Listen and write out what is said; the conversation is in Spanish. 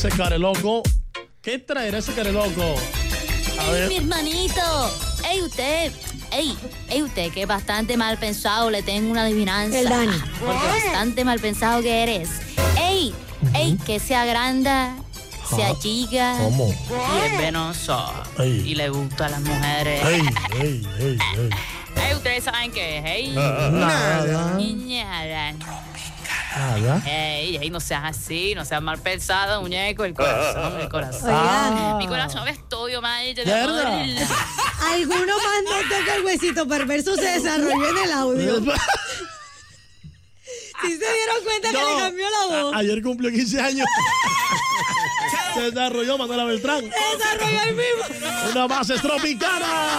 Ese careloco. ¿Qué traerá ese careloco? A ver. Mi hermanito. Ey, usted. Ey, usted que es bastante mal pensado. Le tengo una adivinanza. El Dani. Porque bastante mal pensado que eres. Ey, que se agranda, se achica. ¿Cómo? Y es venoso. Ey. Y le gusta a las mujeres. Ey. Ey, ustedes saben qué es. Ey. Nada. Nada. Nada. Ey, no seas así, no seas mal pensado, muñeco, el corazón. Oigan. Mi corazón es tuyo, madre. ¿Verdad? Alguno más notó que el huesito perverso se desarrolló en el audio. ¿Sí se dieron cuenta que le cambió la voz? Ayer cumplió 15 años. Se desarrolló Manuela Beltrán. Se desarrolló ahí mismo. Una base tropicana.